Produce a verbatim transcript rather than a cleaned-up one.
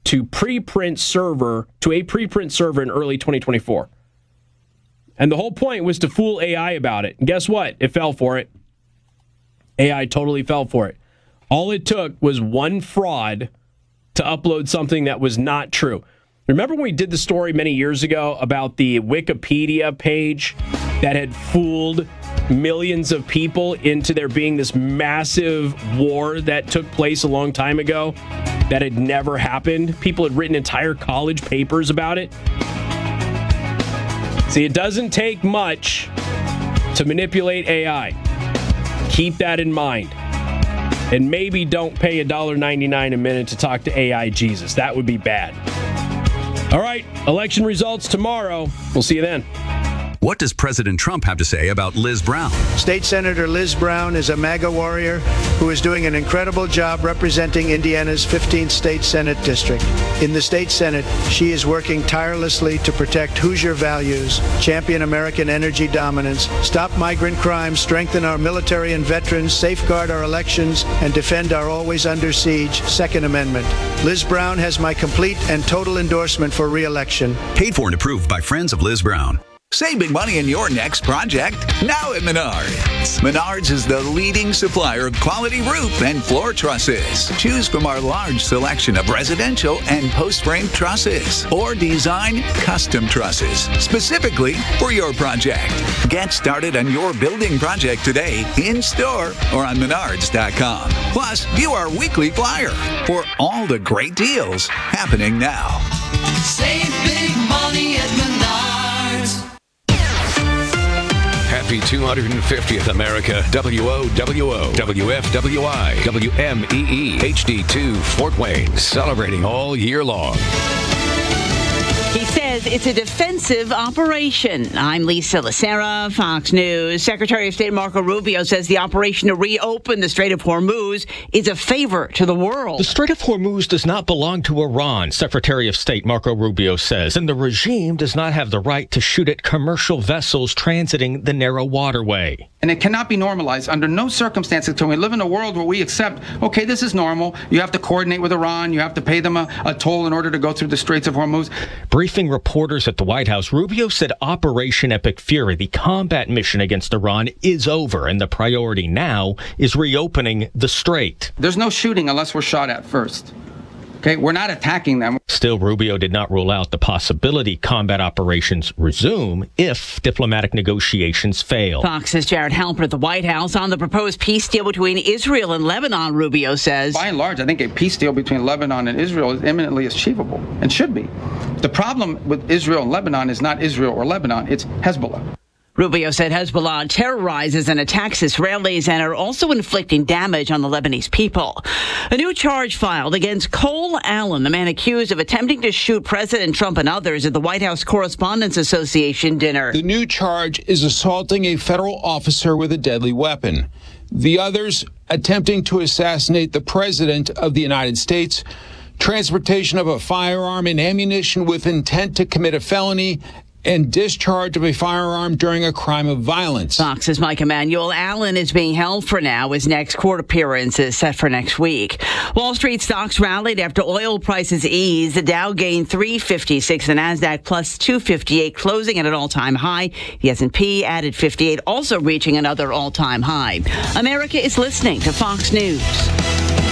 to preprint server to a preprint server in early twenty twenty-four. And the whole point was to fool A I about it. And guess what? It fell for it. A I totally fell for it. All it took was one fraud to upload something that was not true. Remember when we did the story many years ago about the Wikipedia page that had fooled millions of people into there being this massive war that took place a long time ago that had never happened? People had written entire college papers about it. See, it doesn't take much to manipulate A I. Keep that in mind. And maybe don't pay one dollar and ninety-nine cents a minute to talk to A I Jesus. That would be bad. All right, election results tomorrow. We'll see you then. What does President Trump have to say about Liz Brown? State Senator Liz Brown is a MAGA warrior who is doing an incredible job representing Indiana's fifteenth State Senate District. In the State Senate, she is working tirelessly to protect Hoosier values, champion American energy dominance, stop migrant crime, strengthen our military and veterans, safeguard our elections, and defend our always under siege Second Amendment. Liz Brown has my complete and total endorsement for re-election. Paid for and approved by friends of Liz Brown. Save big money in your next project now at Menards. Menards is the leading supplier of quality roof and floor trusses. Choose from our large selection of residential and post-frame trusses or design custom trusses specifically for your project. Get started on your building project today in store or on menards dot com. Plus, view our weekly flyer for all the great deals happening now. Save big money at Menards. Happy two hundred fiftieth, America. W O W O, W F W I, W M E E, H D two, Fort Wayne, celebrating all year long. He says it's a defensive operation. I'm Lisa Lacera, Fox News. Secretary of State Marco Rubio says the operation to reopen the Strait of Hormuz is a favor to the world. The Strait of Hormuz does not belong to Iran, Secretary of State Marco Rubio says, and the regime does not have the right to shoot at commercial vessels transiting the narrow waterway. And it cannot be normalized under no circumstances. Can we live in a world where we accept, okay, this is normal. You have to coordinate with Iran. You have to pay them a, a toll in order to go through the Straits of Hormuz. Briefing reporters at the White House, Rubio said Operation Epic Fury, the combat mission against Iran, is over, and the priority now is reopening the strait. There's no shooting unless we're shot at first. Okay, we're not attacking them. Still, Rubio did not rule out the possibility combat operations resume if diplomatic negotiations fail. Fox's Jared Halper at the White House on the proposed peace deal between Israel and Lebanon, Rubio says. By and large, I think a peace deal between Lebanon and Israel is imminently achievable and should be. The problem with Israel and Lebanon is not Israel or Lebanon, it's Hezbollah. Rubio said Hezbollah terrorizes and attacks Israelis and are also inflicting damage on the Lebanese people. A new charge filed against Cole Allen, the man accused of attempting to shoot President Trump and others at the White House Correspondents Association dinner. The new charge is assaulting a federal officer with a deadly weapon. The others, attempting to assassinate the President of the United States, transportation of a firearm and ammunition with intent to commit a felony, and discharge of a firearm during a crime of violence. Fox's Mike Emanuel. Allen is being held for now. His next court appearance is set for next week. Wall Street stocks rallied after oil prices eased. The Dow gained three fifty-six, the NASDAQ plus two fifty-eight, closing at an all-time high. The S and P added fifty-eight, also reaching another all-time high. America is listening to Fox News.